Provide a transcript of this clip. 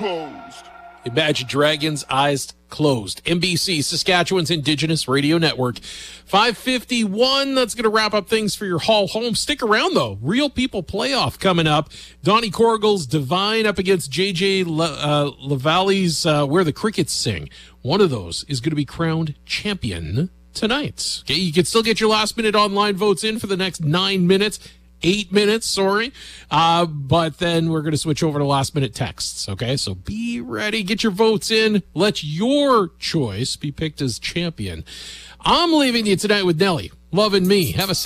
closed. Imagine Dragons Eyes Closed. NBC, Saskatchewan's Indigenous Radio Network. 5:51. That's going to wrap up things for your haul home. Stick around, though. Real People playoff coming up. Donnie Corgill's Divine up against JJ Lavalle's Where the Crickets Sing. One of those is going to be crowned champion tonight. Okay, you can still get your last-minute online votes in for the next 9 minutes. 8 minutes, sorry. But then we're going to switch over to last-minute texts, okay? So be ready. Get your votes in. Let your choice be picked as champion. I'm leaving you tonight with Nelly. Love and Me. Have a